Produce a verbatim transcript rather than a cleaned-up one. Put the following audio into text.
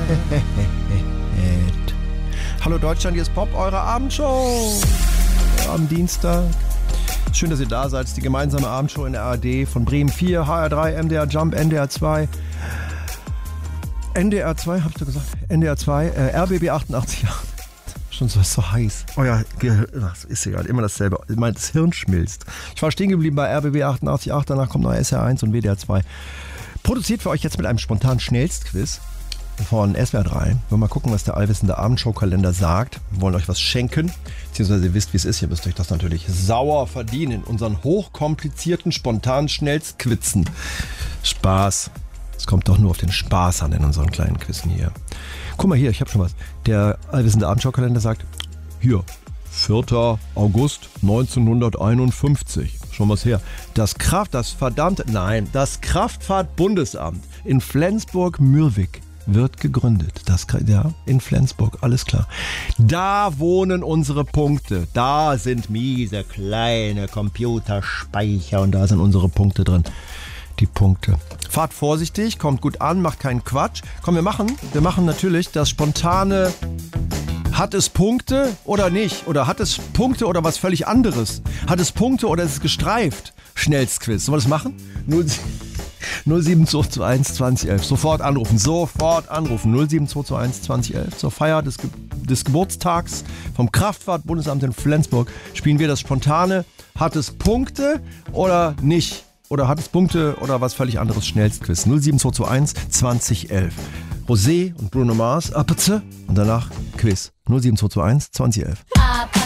Hallo Deutschland, hier ist Pop, eure Abendshow am Dienstag. Schön, dass ihr da seid. Die gemeinsame Abendshow in der A R D von Bremen vier, H R drei, M D R Jump, N D R zwei. N D R zwei, hab ich doch gesagt? N D R zwei, äh, R B B achtundachtzig. Schon so, so heiß. Oh ja, das ist egal, immer dasselbe. Mein das Hirn schmilzt. Ich war stehen geblieben bei R B B achtundachtzig Komma acht, danach kommt noch S R eins und W D R zwei. Produziert für euch jetzt mit einem spontanen Schnellstquiz von S W R drei. Wir wollen mal gucken, was der allwissende Abendshow-Kalender sagt. Wir wollen euch was schenken, beziehungsweise ihr wisst, wie es ist. Ihr müsst euch das natürlich sauer verdienen. Unseren hochkomplizierten, spontanen Schnellstquizen. Spaß. Es kommt doch nur auf den Spaß an in unseren kleinen Quizzen hier. Guck mal hier, ich habe schon was. Der allwissende Abendshow-Kalender sagt, hier, vierter August neunzehnhunderteinundfünfzig. Schon was her. Das Kraft, das verdammte, nein, das Kraftfahrtbundesamt in Flensburg-Mürwik wird gegründet. Das, ja, in Flensburg, alles klar. Da wohnen unsere Punkte. Da sind miese kleine Computerspeicher und da sind unsere Punkte drin. Die Punkte. Fahrt vorsichtig, kommt gut an, macht keinen Quatsch. Komm, wir machen, wir machen natürlich das spontane hat es Punkte oder nicht? Oder hat es Punkte oder was völlig anderes? Hat es Punkte oder ist es gestreift? Schnellstquiz. Sollen wir das machen? null sieben zwei zwei eins zwanzig elf. Sofort anrufen. Sofort anrufen. null sieben zwei zwei eins zwanzig elf. Zur Feier des, Ge- des Geburtstags vom Kraftfahrtbundesamt in Flensburg spielen wir das spontane hat es Punkte oder nicht? Oder hat es Punkte oder was völlig anderes? Schnellstquiz. null sieben zwei zwei eins zwanzig elf. Rosé und Bruno Mars, Apeze und danach Quiz. null sieben zwei zwei eins zwanzig elf.